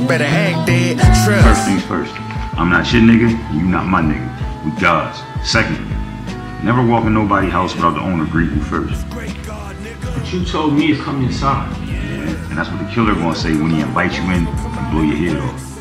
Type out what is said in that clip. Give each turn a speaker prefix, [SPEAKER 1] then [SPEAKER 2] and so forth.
[SPEAKER 1] better act dead.
[SPEAKER 2] First things first, I'm not your nigga, and you not my nigga. We gods. Secondly, never walk in nobody's house without the owner greeting you first.
[SPEAKER 3] But you told me to come inside.
[SPEAKER 2] Yeah, and that's what the killer gonna say when he invites you in and blow your head off.